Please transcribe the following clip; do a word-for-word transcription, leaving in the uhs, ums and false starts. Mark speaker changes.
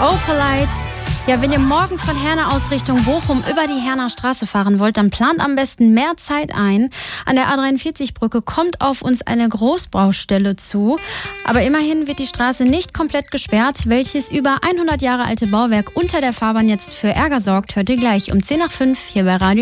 Speaker 1: Opalite. Ja, wenn ihr morgen von Herne aus Richtung Bochum über die Herner Straße fahren wollt, dann plant am besten mehr Zeit ein. An der A dreiundvierzig-Brücke kommt auf uns eine Großbaustelle zu. Aber immerhin wird die Straße nicht komplett gesperrt. Welches über hundert Jahre alte Bauwerk unter der Fahrbahn jetzt für Ärger sorgt, hört ihr gleich um zehn nach fünf hier bei Radio